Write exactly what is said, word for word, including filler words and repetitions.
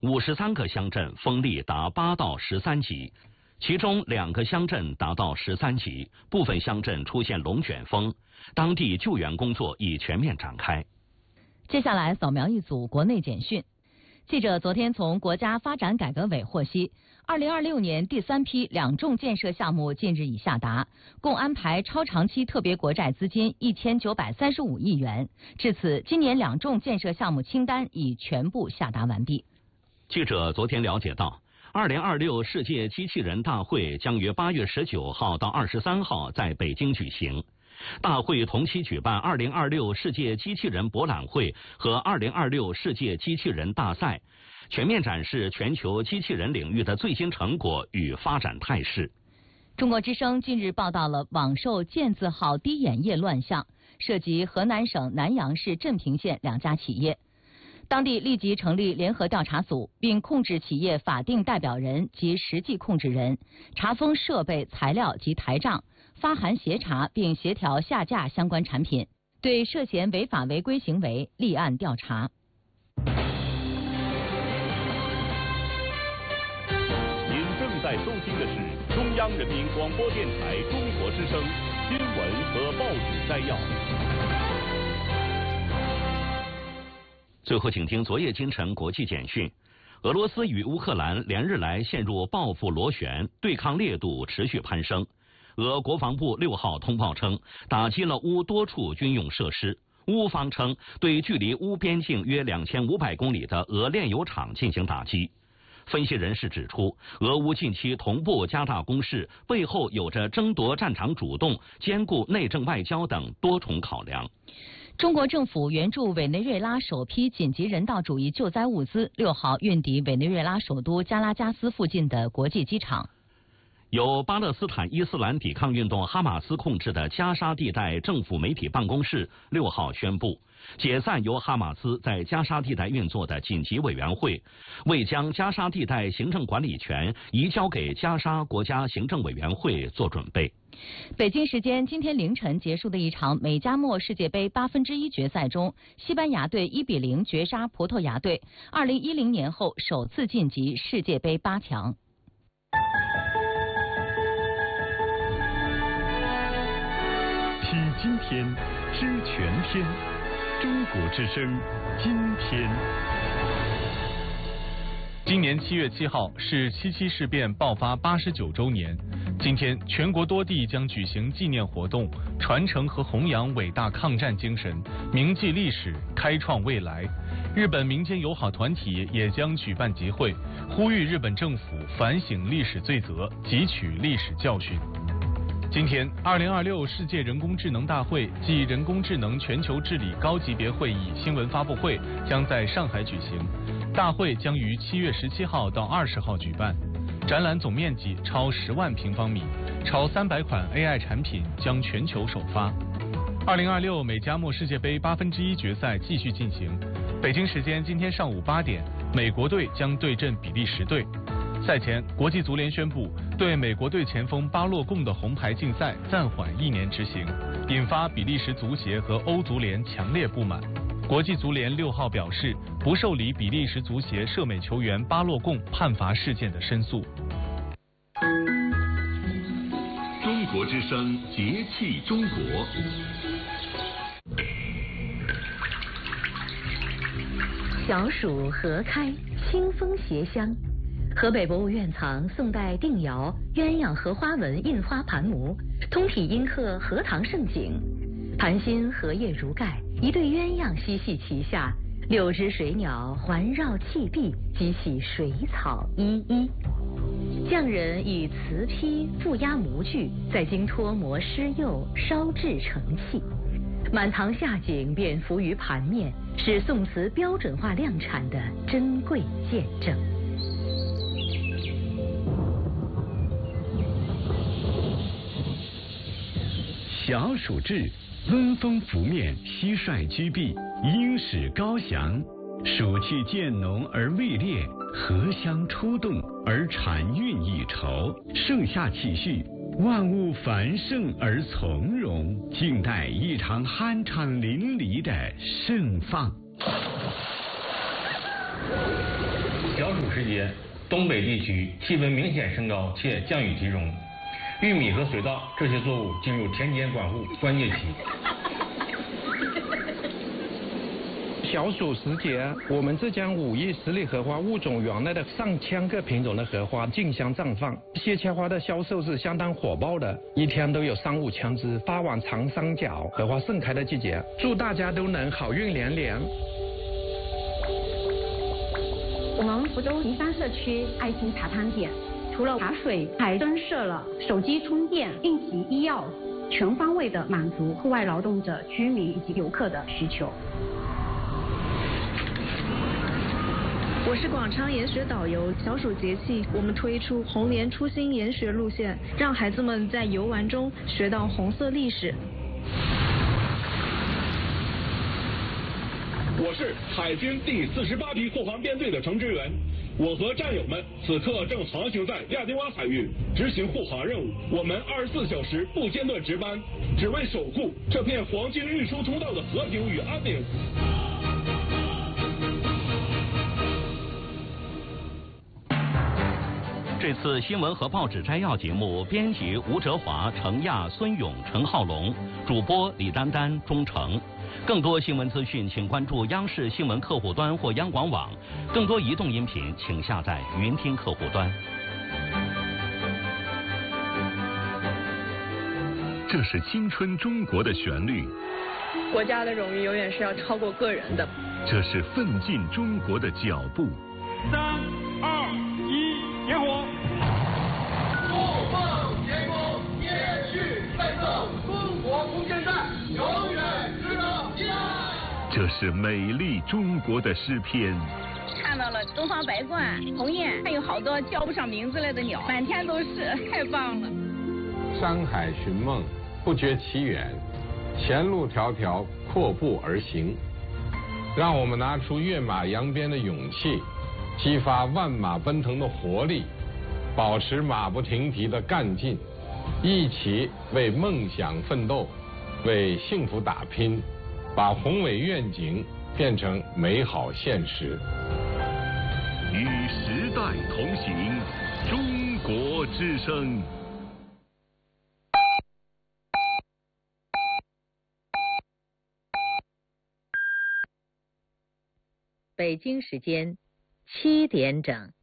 五十三个乡镇风力达八到十三级，其中两个乡镇达到十三级，部分乡镇出现龙卷风，当地救援工作已全面展开。 接下来扫描一组国内简讯。记者昨天从国家发展改革委获悉，二零二六年第三批两重建设项目近日已下达，共安排超长期特别国债资金一千九百三十五亿元。至此，今年两重建设项目清单已全部下达完毕。 记者昨天了解到，二零二六世界机器人大会将于八月十九号到二十三号在北京举行。大会同期举办二零二六世界机器人博览会和二零二六世界机器人大赛，全面展示全球机器人领域的最新成果与发展态势。 中国之声近日报道了网售健字号滴眼液乱象，涉及河南省南阳市镇平县两家企业。当地立即成立联合调查组，并控制企业法定代表人及实际控制人，查封设备、材料及台账，发函协查并协调下架相关产品，对涉嫌违法违规行为立案调查。 您正在收听的是中央人民广播电台中国之声新闻和报纸摘要。 最后，请听昨夜今晨国际简讯。俄罗斯与乌克兰连日来陷入报复螺旋，对抗烈度持续攀升。俄国防部六号通报称，打击了乌多处军用设施。乌方称，对距离乌边境约两千五百公里的俄炼油厂进行打击。分析人士指出，俄乌近期同步加大攻势，背后有着争夺战场主动、兼顾内政外交等多重考量。 中国政府援助委内瑞拉首批紧急人道主义救灾物资六号运抵委内瑞拉首都加拉加斯附近的国际机场。 由巴勒斯坦伊斯兰抵抗运动哈马斯控制的加沙地带政府媒体办公室六号宣布，解散由哈马斯在加沙地带运作的紧急委员会，为将加沙地带行政管理权移交给加沙国家行政委员会做准备。 北京时间今天凌晨结束的一场美加墨世界杯八分之一决赛中，西班牙队一比零绝杀葡萄牙队，二零一零年后首次晋级世界杯八强。 体今天，知全天，中国之声，今天。 今年七月七号是七七事变爆发八十九周年。今天，全国多地将举行纪念活动，传承和弘扬伟大抗战精神，铭记历史，开创未来。日本民间友好团体也将举办集会，呼吁日本政府反省历史罪责，汲取历史教训。今天，二零二六世界人工智能大会暨人工智能全球治理高级别会议新闻发布会将在上海举行。大会将于七月十七号到二十号举办，展览总面积超十万平方米，超三百款 A I 产品将全球首发。二零二六美加墨世界杯八分之一决赛继续进行，北京时间今天上午八点，美国队将对阵比利时队。赛前，国际足联宣布对美国队前锋巴洛贡的红牌禁赛暂缓一年执行，引发比利时足协和欧足联强烈不满。国际足联六号表示不受理比利时足协涉美球员巴洛贡判罚事件的申诉。 中国之声节气中国。 小暑荷开，清风携香。河北博物院藏宋代定窑鸳鸯荷花纹印花盘模，通体阴刻荷塘盛景。盘心荷叶如盖，一对鸳鸯嬉戏其下，六只水鸟环绕砌壁，激起水草依依。匠人以瓷坯覆压模具，再经脱模施釉，烧制成器。满堂夏景便浮于盘面，是宋瓷标准化量产的珍贵见证。 小暑至，温风拂面，蟋蟀居避，鹰始高翔。暑气渐浓而未烈，荷香出动而禅韵已稠。盛夏气序，万物繁盛而从容，静待一场酣畅淋漓的盛放。 小暑暑时节，东北地区气温明显升高且降雨集中，玉米和水稻这些作物进入田间管护关键期。 小暑时节，我们浙江武义十里荷花物种园内的上千个品种的荷花竞相绽放，荠菜花的销售是相当火爆的，一天都有三五千只发往长三角，荷花盛开的季节。祝大家都能好运连连。 我们福州宜山社区爱心茶汤点，除了茶水，还增设了手机充电、应急医药，全方位的满足户外劳动者、居民以及游客的需求。 我是广昌研学导游，小暑节气，我们推出红莲初心研学路线，让孩子们在游玩中学到红色历史。 我是海军第四十八批护航编队的程志远，我和战友们此刻正航行在亚丁湾海域，执行护航任务。我们二十四小时不间断值班，只为守护这片黄金运输通道的和平与安宁。 这次新闻和报纸摘要节目，编辑吴哲华、程亚、孙勇、陈浩龙，主播李丹丹、钟诚。更多新闻资讯，请关注央视新闻客户端或央广网。更多移动音频，请下载云听客户端。 这是青春中国的旋律。 国家的荣誉永远是要超过个人的。 这是奋进中国的脚步。 三二一，点火！ 不放前功，接续奋斗，中国不现代，永远值得纪念。 这是美丽中国的诗篇。 看到了东方白鹳、鸿雁，还有好多叫不上名字来的鸟，满天都是，太棒了。 山海寻梦，不觉其远，前路迢迢，阔步而行。让我们拿出跃马扬鞭的勇气，激发万马奔腾的活力，保持马不停蹄的干劲，一起为梦想奋斗，为幸福打拼，把宏伟愿景变成美好现实。 与时代同行，中国之声。 北京时间七点整。